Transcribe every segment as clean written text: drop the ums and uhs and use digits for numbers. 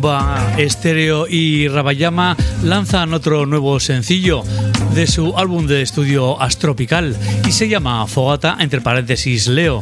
Bomba Estéreo y Rabayama lanzan otro nuevo sencillo de su álbum de estudio Astropical y se llama Fogata, entre paréntesis Leo.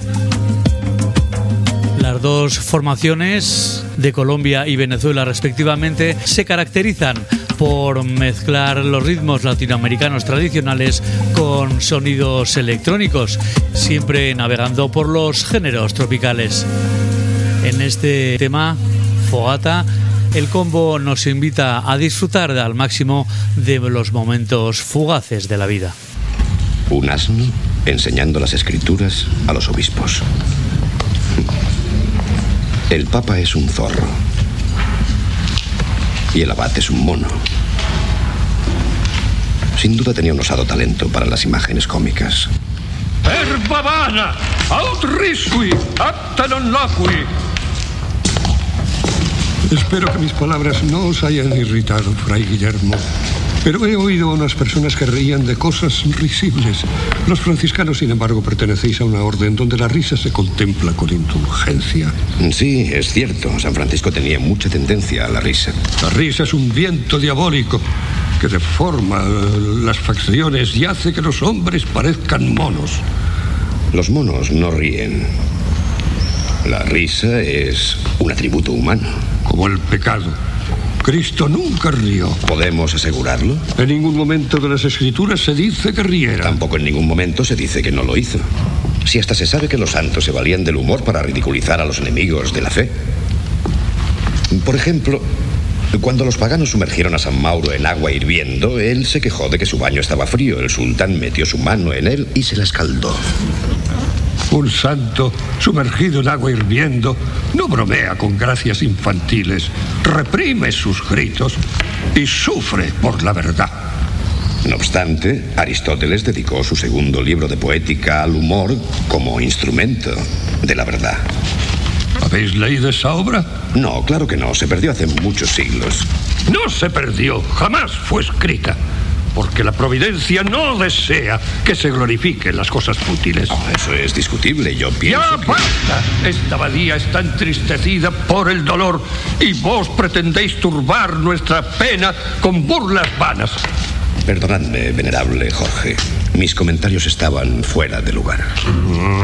Las dos formaciones de Colombia y Venezuela respectivamente se caracterizan por mezclar los ritmos latinoamericanos tradicionales con sonidos electrónicos, siempre navegando por los géneros tropicales. En este tema, Fogata, el combo nos invita a disfrutar al máximo de los momentos fugaces de la vida. Un asno enseñando las escrituras a los obispos. El papa es un zorro y el abad es un mono. Sin duda tenía un osado talento para las imágenes cómicas. Herbavana, aut risui, acta non loqui. Espero que mis palabras no os hayan irritado, Fray Guillermo. Pero he oído a unas personas que reían de cosas risibles. Los franciscanos, sin embargo, pertenecéis a una orden donde la risa se contempla con indulgencia. Sí, es cierto. San Francisco tenía mucha tendencia a la risa. La risa es un viento diabólico que deforma las facciones y hace que los hombres parezcan monos. Los monos no ríen. La risa es un atributo humano. Como el pecado. Cristo nunca rió. ¿Podemos asegurarlo? En ningún momento de las Escrituras se dice que riera. Tampoco en ningún momento se dice que no lo hizo. Si hasta se sabe que los santos se valían del humor para ridiculizar a los enemigos de la fe. Por ejemplo, cuando los paganos sumergieron a San Mauro en agua hirviendo, él se quejó de que su baño estaba frío. El sultán metió su mano en él y se la escaldó. Un santo sumergido en agua hirviendo no bromea con gracias infantiles, reprime sus gritos y sufre por la verdad. No obstante, Aristóteles dedicó su segundo libro de poética al humor como instrumento de la verdad. ¿Habéis leído esa obra? No, claro que no, se perdió hace muchos siglos. No se perdió, jamás fue escrita. Porque la providencia no desea que se glorifiquen las cosas fútiles. Oh, eso es discutible, yo pienso ¡Ya basta! Esta abadía está entristecida por el dolor y vos pretendéis turbar nuestra pena con burlas vanas. Perdonadme, venerable Jorge. Mis comentarios estaban fuera de lugar.